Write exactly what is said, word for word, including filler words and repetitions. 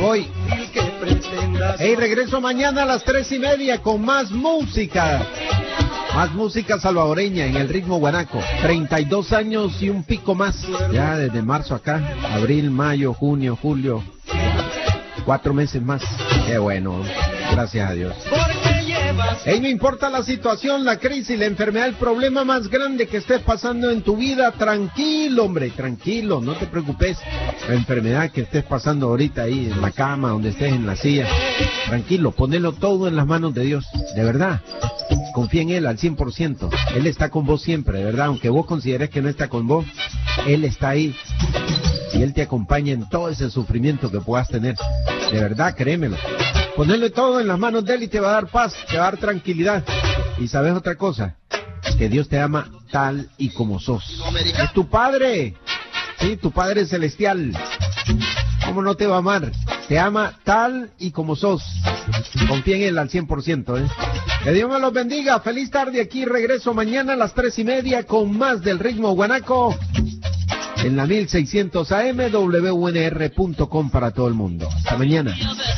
voy. Hey, regreso mañana a las tres y media con más música. Más música salvadoreña en el ritmo guanaco. treinta y dos años y un pico más. Ya desde marzo acá. Abril, mayo, junio, julio. Cuatro meses más. Qué bueno. Gracias a Dios. Hey, no importa la situación, la crisis, la enfermedad, el problema más grande que estés pasando en tu vida, tranquilo, hombre, tranquilo, no te preocupes. La enfermedad que estés pasando ahorita ahí en la cama, donde estés en la silla, tranquilo, ponelo todo en las manos de Dios, de verdad. Confía en Él al cien por ciento. Él está con vos siempre, de verdad, aunque vos consideres que no está con vos, Él está ahí. Y Él te acompaña en todo ese sufrimiento que puedas tener. De verdad, créemelo. Ponerle todo en las manos de Él y te va a dar paz, te va a dar tranquilidad. Y ¿sabes otra cosa? Que Dios te ama tal y como sos. Es tu Padre. Sí, tu Padre celestial. ¿Cómo no te va a amar? Te ama tal y como sos. Confía en Él al cien por ciento, ¿eh? Que Dios me los bendiga. Feliz tarde aquí. Regreso mañana a las tres y media con más del ritmo guanaco. En la mil seiscientos A M, W N R punto com para todo el mundo. Hasta mañana.